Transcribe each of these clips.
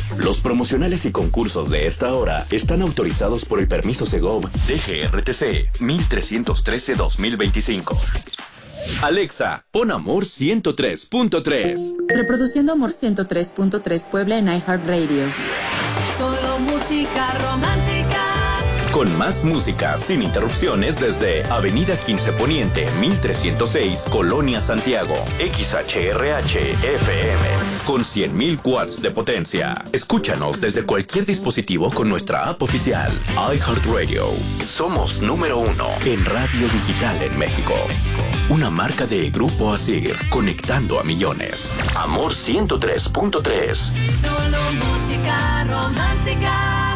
Los promocionales y concursos de esta hora están autorizados por el permiso Segov DGRTC 1313-2025. Alexa, pon Amor 103.3. Reproduciendo Amor 103.3 Puebla en iHeartRadio. Solo música romántica. Con más música sin interrupciones desde Avenida 15 Poniente, 1306, Colonia Santiago. XHRH FM. Con 100.000 watts de potencia. Escúchanos desde cualquier dispositivo con nuestra app oficial. iHeartRadio. Somos número 1 en radio digital en México. Una marca de Grupo Asir, conectando a millones. Amor 103.3. Solo música romántica.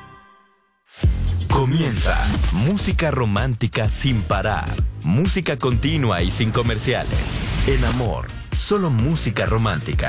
Comienza Música Romántica sin parar. Música continua y sin comerciales. En Amor, solo música romántica.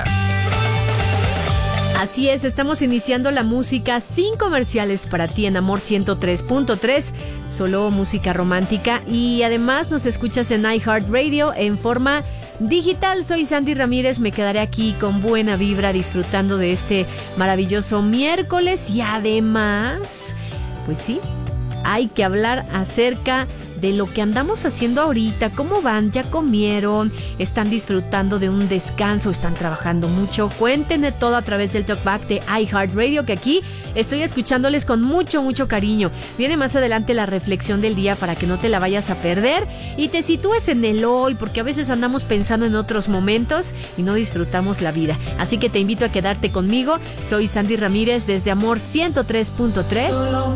Así es, estamos iniciando la música sin comerciales para ti en Amor 103.3, solo música romántica, y además nos escuchas en iHeartRadio en forma digital. Soy Sandy Ramírez, me quedaré aquí con buena vibra disfrutando de este maravilloso miércoles y además, pues sí, hay que hablar acerca de lo que andamos haciendo ahorita. ¿Cómo van? ¿Ya comieron? ¿Están disfrutando de un descanso? ¿Están trabajando mucho? Cuéntenme todo a través del Talkback de iHeartRadio, que aquí estoy escuchándoles con mucho, mucho cariño. Viene más adelante la reflexión del día para que no te la vayas a perder y te sitúes en el hoy, porque a veces andamos pensando en otros momentos y no disfrutamos la vida. Así que te invito a quedarte conmigo. Soy Sandy Ramírez desde Amor 103.3. Solo